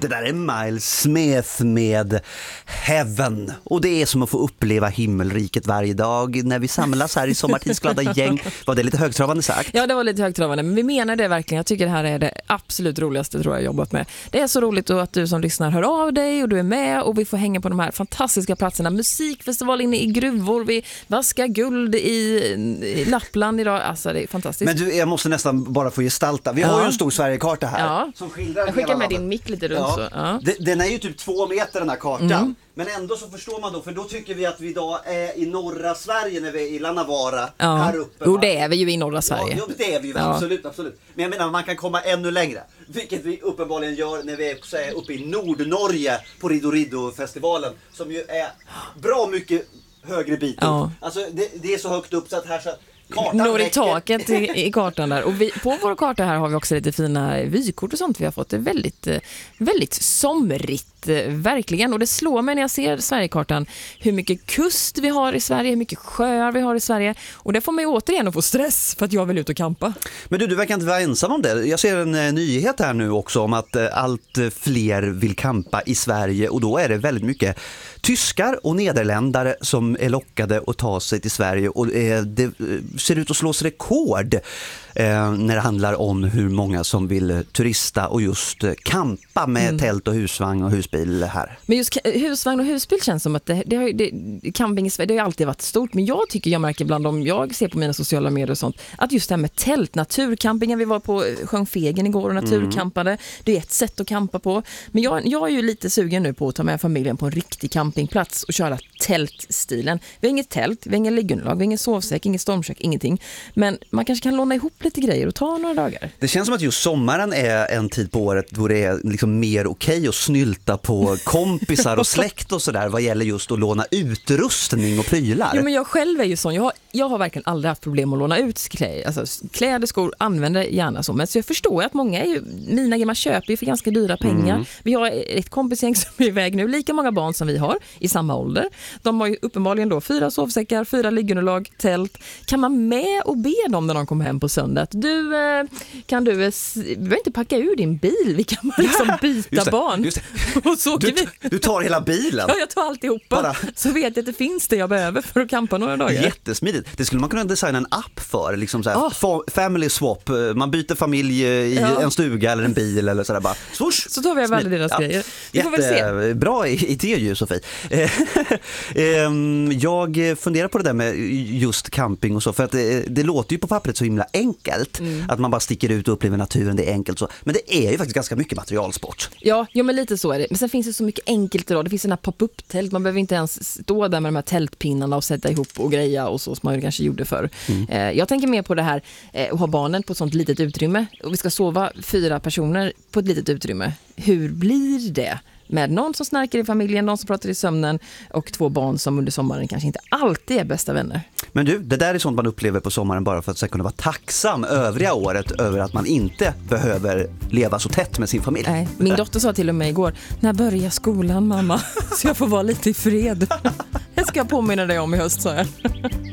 Det där är Miles Smith med Heaven. Och det är som att få uppleva himmelriket varje dag när vi samlas här i Sommartidsglada gäng. Var det lite högtravande sagt? Ja, det var lite högtravande, men vi menar det verkligen. Jag tycker det här är det absolut roligaste tror jag jobbat med. Det är så roligt att du som lyssnar hör av dig och du är med och vi får hänga på de här fantastiska platserna. Musikfestival inne i gruvor, vi vaskar guld i Lappland idag. Alltså det är fantastiskt. Men du, jag måste nästan bara få gestalta. Vi har ju en stor Sverigekarta här som skildrar jag skickar med din mick lite runt så. Ja. Den är ju typ 2 meter den här kartan. Men ändå så förstår man då, för då tycker vi att vi idag är i norra Sverige när vi är i Lannavara här uppe. Jo, det är vi ju i norra Sverige. Ja, det är vi ju, absolut. Men jag menar, man kan komma ännu längre. Vilket vi uppenbarligen gör när vi är uppe i Nordnorge på Ridorido-festivalen. Som ju är bra mycket högre bit upp. Alltså det är så högt upp så att här så... Når i taket i kartan där. Och på vår karta här har vi också lite fina vykort och sånt vi har fått. Det är väldigt, väldigt somrigt, verkligen. Och det slår mig när jag ser Sverigekartan hur mycket kust vi har i Sverige, hur mycket sjöar vi har i Sverige. Och det får mig återigen att få stress för att jag vill ut och campa. Men du verkar inte vara ensam om det. Jag ser en nyhet här nu också om att allt fler vill campa i Sverige. Och då är det väldigt mycket tyskar och nederländare som är lockade att ta sig till Sverige. Och det ser ut att slås rekord när det handlar om hur många som vill turista och just campa med tält och husvagn och husbil här. Men just husvagn och husbil känns som att camping i Sverige, det har ju alltid varit stort. Men jag tycker jag märker bland dem jag ser på mina sociala medier och sånt att just det här med tält, naturcampingen, vi var på sjön Fegen igår och naturcampade. Det är ett sätt att campa på. Men jag är ju lite sugen nu på att ta med familjen på en riktig campingplats och köra tältstilen. Vi har inget tält, vi har ingen liggunderlag, vi har ingen sovsäck, inget stormkök, ingenting. Men man kanske kan låna ihop lite grejer och ta några dagar. Det känns som att just sommaren är en tid på året då det är liksom mer okej att snylta på kompisar och släkt och sådär vad gäller just att låna utrustning och prylar. Jo, men jag själv är ju sån. Jag har verkligen aldrig haft problem att låna ut kläder, skor, använder gärna så. Men så jag förstår att många mina gamla köper ju för ganska dyra pengar. Vi har ett kompisgäng som är iväg nu, lika många barn som vi har i samma ålder. De har ju uppenbarligen då 4 sovsäckar, 4 liggunderlag, tält. Kan man med och be dem när de kommer hem på söndag? Du behöver inte packa ur din bil. Vi kan bara liksom byta barn. Och så du tar hela bilen? Ja, jag tar alltihopa. Så vet jag att det finns det jag behöver för att campa några dagar. Jättesmidigt. Det skulle man kunna designa en app för. Liksom så här, family swap. Man byter familj i en stuga eller en bil eller sådär bara. Swoosh. Så tar vi alla deras grejer. Vi får väl se. Bra idé ju, Sofie. Jag funderar på det där med just camping och så. För att det låter ju på pappret så himla enkelt. Att man bara sticker ut och upplever naturen, det är enkelt så. Men det är ju faktiskt ganska mycket materialsport. Ja, men lite så är det. Men sen finns det så mycket enkelt idag. Det finns sådana pop-up-tält. Man behöver inte ens stå där med de här tältpinnarna och sätta ihop och greja och så som man kanske gjorde förr. Jag tänker mer på det här att ha barnen på ett sånt litet utrymme. Och vi ska sova 4 personer på ett litet utrymme. Hur blir det? Med någon som snarkar i familjen, någon som pratar i sömnen och 2 barn som under sommaren kanske inte alltid är bästa vänner. Men du, det där är sånt man upplever på sommaren bara för att kunna vara tacksam övriga året över att man inte behöver leva så tätt med sin familj. Nej, min dotter sa till och med igår, när börjar skolan mamma? Så jag får vara lite i fred. Det ska jag påminna dig om i höst, så här.